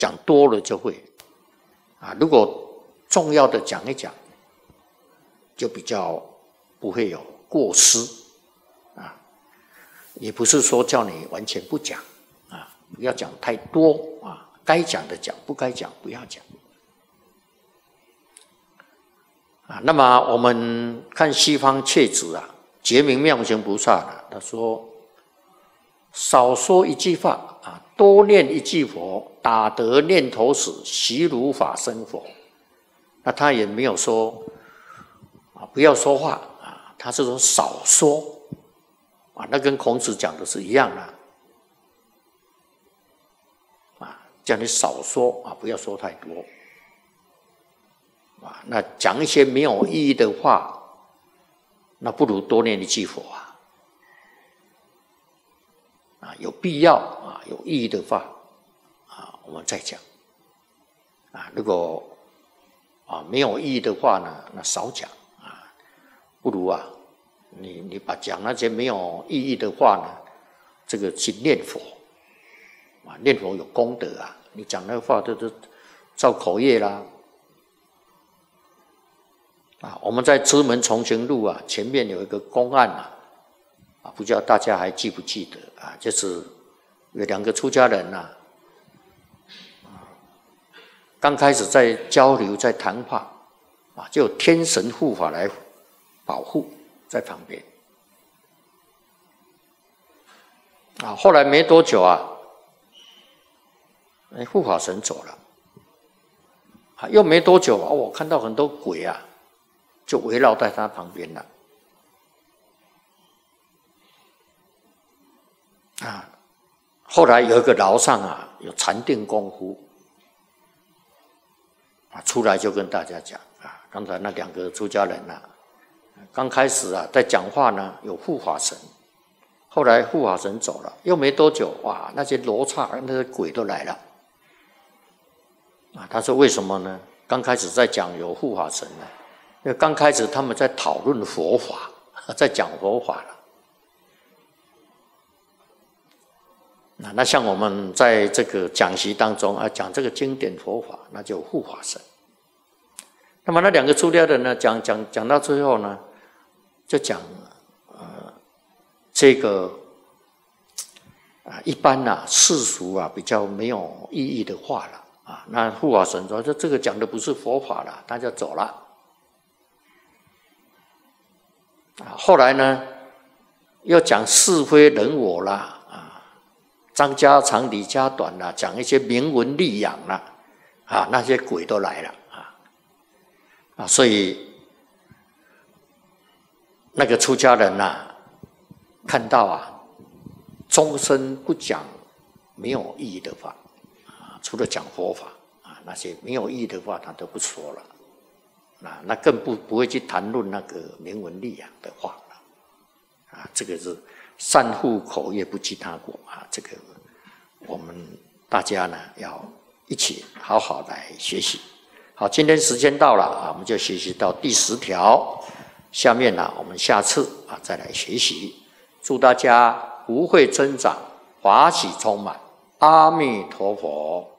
讲多了就会啊，如果重要的讲一讲，就比较不会有过失啊。也不是说叫你完全不讲啊，不要讲太多啊，该讲的讲，不该讲不要讲啊。那么我们看西方切子啊，觉明妙行菩萨呢，他说：少说一句话啊，多念一句佛，打得念头时，习如法生佛。那他也没有说啊不要说话啊，他是说少说啊，那跟孔子讲的是一样的啊，叫你少说啊，不要说太多啊。那讲一些没有意义的话，那不如多念一句佛啊，有必要啊，有意义的话啊，我们再讲啊。如果啊没有意义的话呢，那少讲啊，不如啊，你把讲那些没有意义的话呢，这个去念佛啊，念佛有功德啊，你讲那话都造口业啦啊。我们在《知门重行录》啊，前面有一个公案啊，不知道大家还记不记得啊？就是有两个出家人刚开始在交流，在谈话啊，就有天神护法来保护在旁边啊。后来没多久啊，护法神走了啊，又没多久啊，我看到很多鬼啊，就围绕在他旁边了啊。后来有一个老上啊，有禅定功夫啊，出来就跟大家讲啊，刚才那两个出家人啊，刚开始啊在讲话呢，有护法神，后来护法神走了，又没多久，哇，那些罗刹那些鬼都来了啊。他说为什么呢？刚开始在讲有护法神呢，因为刚开始他们在讨论佛法，在讲佛法了。那像我们在这个讲习当中啊，讲这个经典佛法，那就有护法神。那么那两个出家人呢，讲到最后呢，就讲这个一般世俗比较没有意义的话了啊。那护法神说这个讲的不是佛法了，他就走了啊。后来呢，又讲是非人我啦。张家长李家短啦，讲一些名闻利养啦，啊，那些鬼都来了啊，所以那个出家人看到终身不讲没有意义的话啊，除了讲佛法啊，那些没有意义的话他都不说了，那更不会去谈论那个名闻利养的话了啊，这个是。善护口业，不积他过啊！这个我们大家呢要一起好好来学习。好，今天时间到了啊，我们就学习到第10条。下面我们下次再来学习。祝大家福慧增长，法喜充满。阿弥陀佛。